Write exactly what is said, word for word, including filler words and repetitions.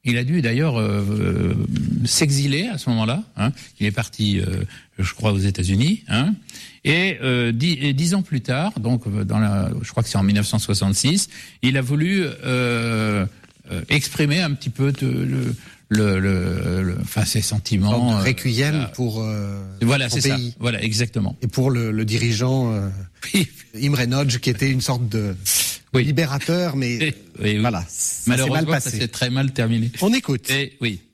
Il a dû d'ailleurs euh, s'exiler à ce moment-là. Hein. Il est parti, euh, je crois, aux États-Unis. Hein. Et euh, dix, dix ans plus tard, donc dans la, je crois que c'est en mille neuf cent soixante-six, il a voulu euh, euh, exprimer un petit peu de, le, le, le, le, enfin ses sentiments. Un requiem euh, pour euh, voilà, son c'est pays. ça. Voilà, exactement. Et pour le, le dirigeant euh, Imre Nagy, qui était une sorte de oui. libérateur, mais et, oui, oui. voilà, malheureusement, ça s'est mal passé. Ça s'est très mal terminé. On écoute. Et, oui.